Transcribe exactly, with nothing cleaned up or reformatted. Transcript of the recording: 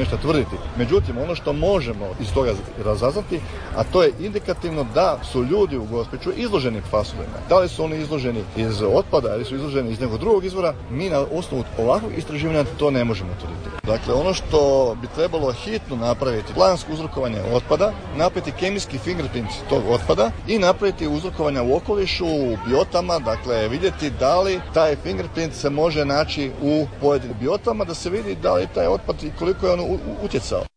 ništa tvrditi. Međutim, ono što možemo iz toga razaznati, a to je indikativno da su ljudi u Gospiću izloženi pasulima. Da li su oni izloženi iz otpada ili su izloženi iz nekog drugog izvora, mi na osnovu ovakvog istraživanja to ne možemo tvrditi. Dakle, ono što bi trebalo hitno napraviti, plansko uzrokovanje otpada, napraviti kemijski fingerprint tog otpada i napraviti uzrokovanja u okolišu, u biotama, dakle vidjeti da li taj fingerprint se može naći u pojedinim biotama, da se vidi da li taj otpad i koliko je on utjecao.